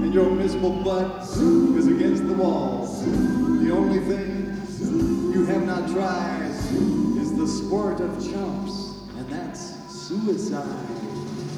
and your miserable butt is against the wall. The only thing you have not tried is the sport of chumps, and that's suicide.